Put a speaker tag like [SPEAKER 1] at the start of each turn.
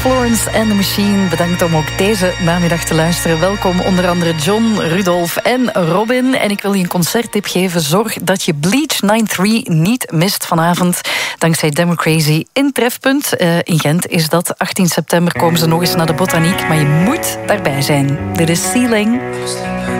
[SPEAKER 1] Florence and the Machine, bedankt om ook deze namiddag te luisteren. Welkom onder andere John, Rudolf en Robin. En ik wil je een concerttip geven. Zorg dat je Bleach 9-3 niet mist vanavond. Dankzij Democrazy in Trefpunt. In Gent is dat. 18 september komen ze nog eens naar de Botaniek. Maar je moet daarbij zijn. Dit is Ceiling.